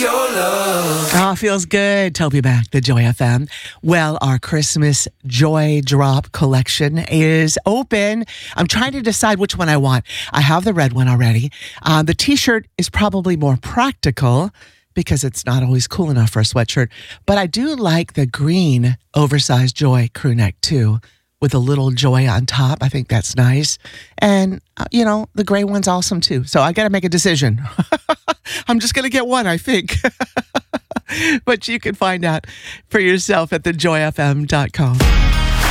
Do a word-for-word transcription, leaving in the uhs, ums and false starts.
your love. Oh, feels good. Toby Mac, the Joy F M. Well, our Christmas Joy Drop collection is open. I'm trying to decide which one I want. I have the red one already. Uh, the t-shirt is probably more practical because it's not always cool enough for a sweatshirt. But I do like the green oversized Joy crew neck too, with a little joy on top. I think that's nice. And, uh, you know, the gray one's awesome too. So I got to make a decision. I'm just going to get one, I think. But you can find out for yourself at the joy f m dot com.